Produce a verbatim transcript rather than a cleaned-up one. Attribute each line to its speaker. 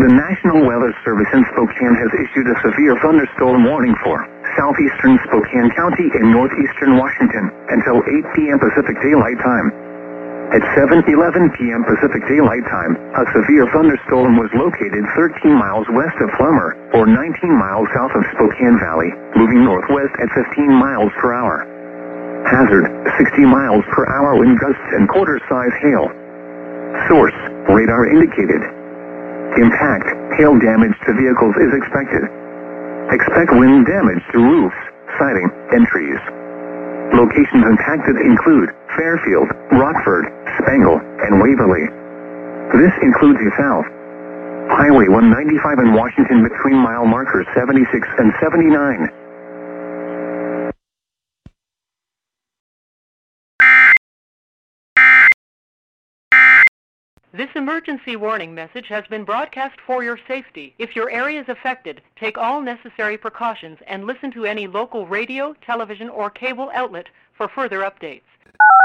Speaker 1: The National Weather Service in Spokane has issued a severe thunderstorm warning for southeastern Spokane County and northeastern Washington until eight p.m. Pacific Daylight Time. At seven eleven p.m. Pacific Daylight Time, a severe thunderstorm was located thirteen miles west of Plummer, or nineteen miles south of Spokane Valley, moving northwest at fifteen miles per hour. Hazard, sixty miles per hour wind gusts and quarter-size hail. Source, radar indicated. Impact, hail damage to vehicles is expected. Expect wind damage to roofs, siding, and trees. Locations impacted include Fairfield, Rockford, Spangle, and Waverly. This includes the south. Highway one ninety-five in Washington between mile markers seventy-six and seventy-nine.
Speaker 2: This emergency warning message has been broadcast for your safety. If your area is affected, take all necessary precautions and listen to any local radio, television, or cable outlet for further updates.